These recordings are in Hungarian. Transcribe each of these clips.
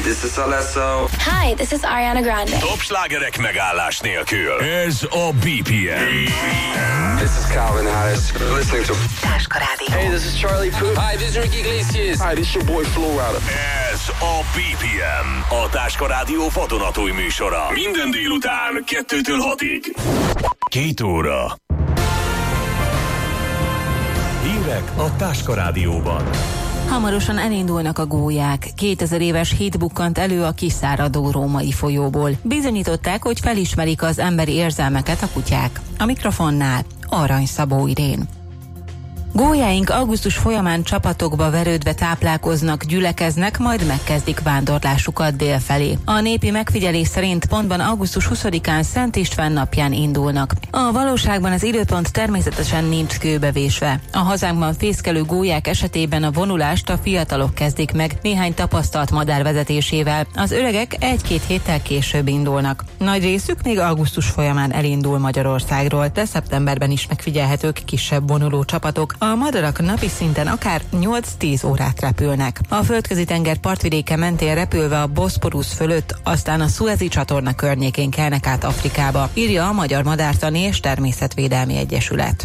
this is Alesso. Hi, this is Ariana Grande. Top slágerek megállás nélkül. Ez a BPM. This is Calvin Harris. You're listening to Táska Rádió. Hey, this is Charlie Puth. Hi, this is Ricky Iglesias. Hi, this is your boy Flo Rida. Ez a BPM. A Táska Rádió vadonatúj műsora. Minden délután 2-től 6-ig. 2 óra. Hírek a Táska Rádióban. Hamarosan elindulnak a gólyák. 2000 éves híd bukkant elő a kiszáradó római folyóból. Bizonyították, hogy felismerik az emberi érzelmeket a kutyák. A mikrofonnál Arany Szabó Irén. Gólyáink augusztus folyamán csapatokba verődve táplálkoznak, gyülekeznek, majd megkezdik vándorlásukat délfelé. A népi megfigyelés szerint pontban augusztus 20-án Szent István napján indulnak. A valóságban az időpont természetesen nincs kőbevésve. A hazánkban fészkelő gólyák esetében a vonulást a fiatalok kezdik meg, néhány tapasztalt madár vezetésével. Az öregek 1-2 héttel később indulnak. Nagy részük még augusztus folyamán elindul Magyarországról, de szeptemberben is megfigyelhetők kisebb vonuló csapatok. A madarak napi szinten akár 8-10 órát repülnek. A Földközi-tenger partvidéke mentén repülve a Boszporusz fölött, aztán a Szuezi csatorna környékén kelnek át Afrikába, írja a Magyar Madártani és Természetvédelmi Egyesület.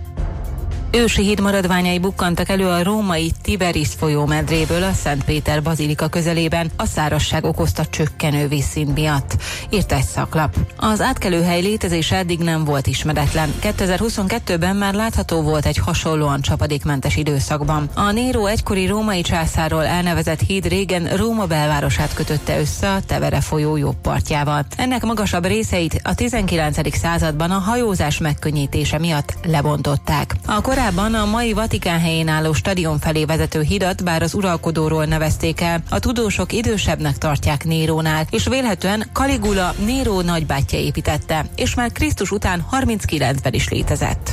Ősi híd maradványai bukkantak elő a római Tiberis folyó medréből a Szent Péter bazilika közelében a szárazság okozta csökkenő vízszint miatt, írt egy szaklap. Az átkelőhely létezése eddig nem volt ismeretlen. 2022-ben már látható volt egy hasonlóan csapadékmentes időszakban. A Néró egykori római császárról elnevezett híd régen Róma belvárosát kötötte össze a Tevere folyó jobb partjával. Ennek magasabb részeit a 19. században a hajózás megkönnyítése miatt lebontották. Korábban a mai Vatikán helyén álló stadion felé vezető hidat bár az uralkodóról nevezték el, a tudósok idősebbnek tartják Nérónál, és vélhetően Caligula Néró nagybátyja építette, és már Krisztus után 39-ben is létezett.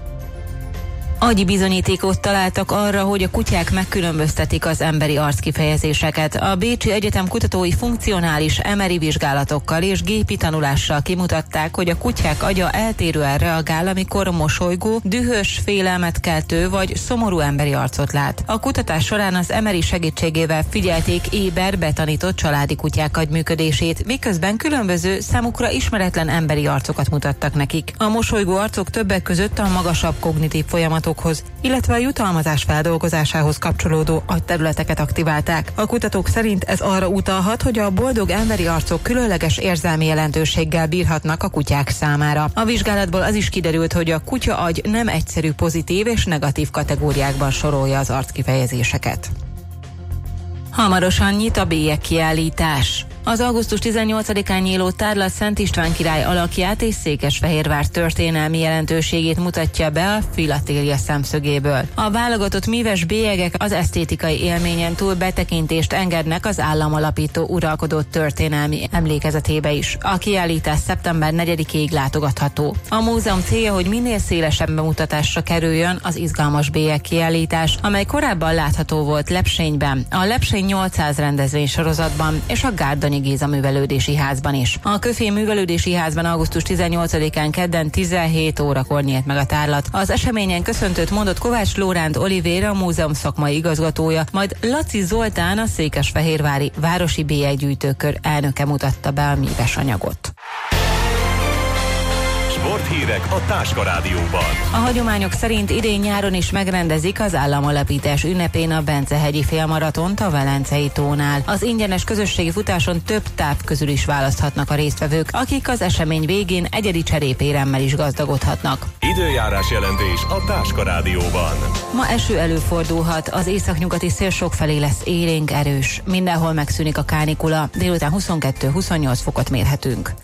Agyi bizonyítékot találtak arra, hogy a kutyák megkülönböztetik az emberi arckifejezéseket. A Bécsi Egyetem kutatói funkcionális MRI vizsgálatokkal és gépi tanulással kimutatták, hogy a kutyák agya eltérően reagál, amikor mosolygó, dühös, félelmet keltő vagy szomorú emberi arcot lát. A kutatás során az MRI segítségével figyelték éber, betanított családi kutyák agyműködését, miközben különböző, számukra ismeretlen emberi arcokat mutattak nekik. A mosolygó arcok többek között a magasabb kognitív folyamatokhoz, illetve a jutalmazás feldolgozásához kapcsolódó agyterületeket aktiválták. A kutatók szerint ez arra utalhat, hogy a boldog emberi arcok különleges érzelmi jelentőséggel bírhatnak a kutyák számára. A vizsgálatból az is kiderült, hogy a kutya agy nem egyszerű pozitív és negatív kategóriákban sorolja az arckifejezéseket. Hamarosan nyit a bélyegkiállítás. Az augusztus 18-án nyíló tárlat Szent István király alakját és Székesfehérvár történelmi jelentőségét mutatja be a filatélia szemszögéből. A válogatott míves bélyegek az esztétikai élményen túl betekintést engednek az államalapító uralkodó történelmi emlékezetébe is. A kiállítás szeptember 4-ig látogatható. A múzeum célja, hogy minél szélesebb bemutatásra kerüljön az izgalmas bélyegkiállítás, amely korábban látható volt Lepsényben, a Lepsény 800 rendezvénysorozatban és a Gárdonyi Géza művelődési házban is. A Köfén művelődési házban augusztus 18-án kedden 17 órakor nyílt meg a tárlat. Az eseményen köszöntőt mondott Kovács Lóránd Olivér, a múzeum szakmai igazgatója, majd Laci Zoltán, a Székesfehérvári Városi Bélyeggyűjtőkör elnöke mutatta be a míves anyagot. Sporthírek a Táska Rádióban. A hagyományok szerint idén nyáron is megrendezik az államalapítás ünnepén a Bence-hegyi félmaratont a Velencei tónál. Az ingyenes közösségi futáson több táv közül is választhatnak a résztvevők, akik az esemény végén egyedi cserépéremmel is gazdagodhatnak. Időjárás jelentés a Táska Rádióban. Ma eső előfordulhat, az északnyugati szél sokfelé lesz élénk, erős. Mindenhol megszűnik a kánikula, délután 22-28 fokot mérhetünk.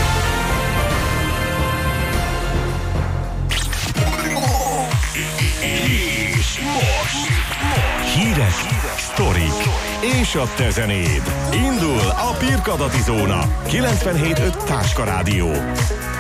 Hírek, sztorik és a te zenéd. Indul a Pirkadati Zóna 97.5 Táska Rádió.